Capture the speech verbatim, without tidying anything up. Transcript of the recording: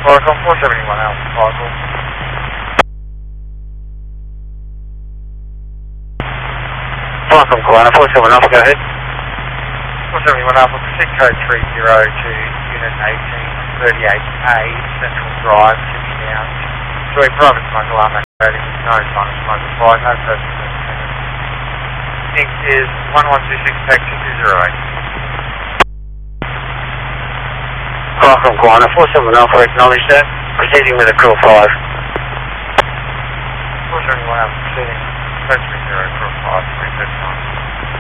Qualcomm four seventy-one Alpha Qualcomm. Qualcomm Koala, four seven Alpha, go ahead. four seventy-one Alpha, proceed code three zero to Unit eighteen thirty-eight A, Central Drive, Sydney Downs. Joy private smoke alarm activating, no sign of smoke applied, no person in attendance. Inc is one one two six taxi two zero eight. Qualcomm Koala, four seven Alpha, acknowledge that. Proceeding with a crew five. four seventy-one Alpha, proceeding code three zero crew five, reset time.